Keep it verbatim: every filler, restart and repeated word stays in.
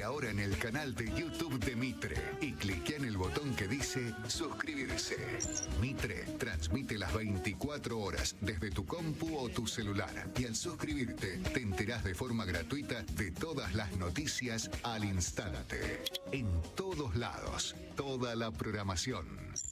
Suscríbete ahora en el canal de YouTube de Mitre y cliquea en el botón que dice suscribirse. Mitre transmite las veinticuatro horas desde tu compu o tu celular y al suscribirte te enterás de forma gratuita de todas las noticias al instante. En todos lados, toda la programación.